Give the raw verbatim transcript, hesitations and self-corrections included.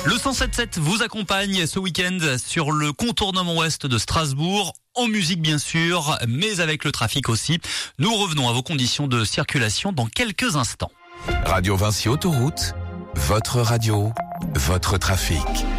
Le cent sept sept vous accompagne ce week-end sur le contournement ouest de Strasbourg, en musique bien sûr, mais avec le trafic aussi. Nous revenons à vos conditions de circulation dans quelques instants. Radio Vinci Autoroute, votre radio, votre trafic.